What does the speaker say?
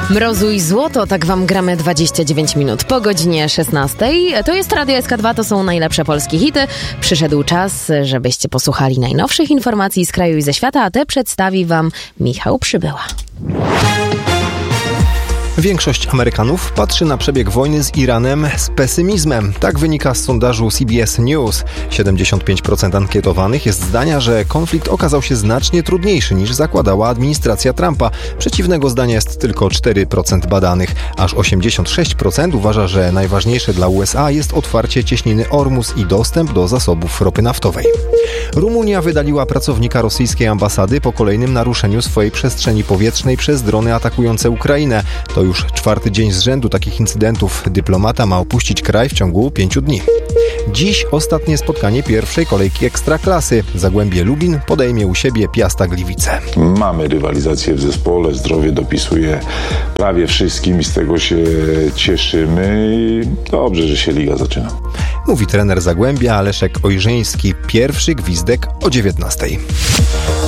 Mrozu i złoto, tak wam gramy 29 minut po godzinie 16. To jest Radio SK2, to są najlepsze polskie hity. Przyszedł czas, żebyście posłuchali najnowszych informacji z kraju i ze świata, a te przedstawi wam Michał Przybyła. Większość Amerykanów patrzy na przebieg wojny z Iranem z pesymizmem. Tak wynika z sondażu CBS News. 75% ankietowanych jest zdania, że konflikt okazał się znacznie trudniejszy niż zakładała administracja Trumpa. Przeciwnego zdania jest tylko 4% badanych. Aż 86% uważa, że najważniejsze dla USA jest otwarcie cieśniny Ormus i dostęp do zasobów ropy naftowej. Rumunia wydaliła pracownika rosyjskiej ambasady po kolejnym naruszeniu swojej przestrzeni powietrznej przez drony atakujące Ukrainę. To już 4. dzień z rzędu takich incydentów. Dyplomata ma opuścić kraj w ciągu 5 dni. Dziś ostatnie spotkanie pierwszej kolejki Ekstraklasy. Zagłębie Lubin podejmie u siebie Piasta Gliwice. Mamy rywalizację w zespole, zdrowie dopisuje prawie wszystkim i z tego się cieszymy i dobrze, że się liga zaczyna. Mówi trener Zagłębia Leszek Ojrzyński. Pierwszy gwizdek o 19:00.